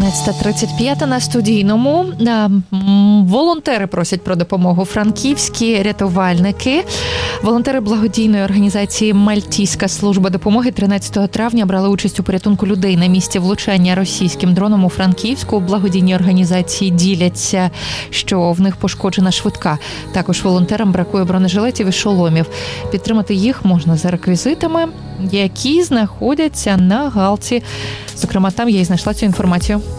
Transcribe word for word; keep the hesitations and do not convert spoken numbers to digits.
одинадцята тридцять п'ять на студійному. Волонтери просять про допомогу. Франківські рятувальники. Волонтери благодійної організації «Мальтійська служба допомоги» тринадцятого травня брали участь у порятунку людей на місці влучання російським дроном у Франківську. Благодійні організації діляться, що в них пошкоджена швидка. Також волонтерам бракує бронежилетів і шоломів. Підтримати їх можна за реквізитами, які знаходяться на галці. Зокрема, там я і знайшла цю інформацію.